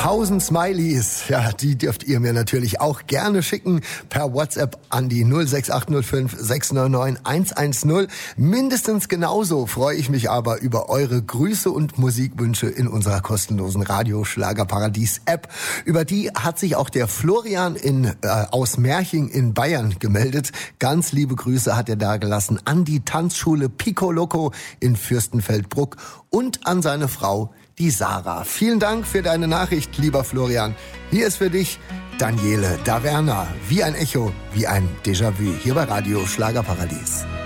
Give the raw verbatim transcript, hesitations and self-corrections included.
Tausend Smileys, ja, die dürft ihr mir natürlich auch gerne schicken per WhatsApp an die null sechs acht null fünf sechs neun neun eins eins null. Mindestens genauso freue ich mich aber über eure Grüße und Musikwünsche in unserer kostenlosen Radio-Schlagerparadies-App. Über die hat sich auch der Florian in, äh, aus Merching in Bayern gemeldet. Ganz liebe Grüße hat er da gelassen an die Tanzschule Pico Loco in Fürstenfeldbruck und an seine Frau, die Sarah. Vielen Dank für deine Nachricht, lieber Florian. Hier ist für dich Daniele Daverna. Wie ein Echo, wie ein Déjà-vu. Hier bei Radio Schlagerparadies.